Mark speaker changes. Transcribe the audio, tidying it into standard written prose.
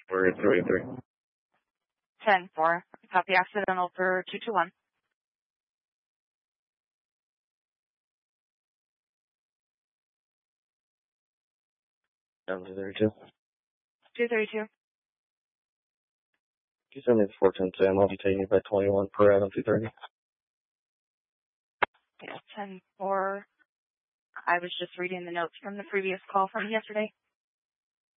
Speaker 1: We're 383.
Speaker 2: 10-4. Copy accidental for 221.
Speaker 1: Down to 32.
Speaker 2: 232.
Speaker 1: You send me the 410 Sam. I'll be taking you by 21 per Adam 230.
Speaker 2: Yeah, 10-4. I was just reading the notes from the previous call from yesterday.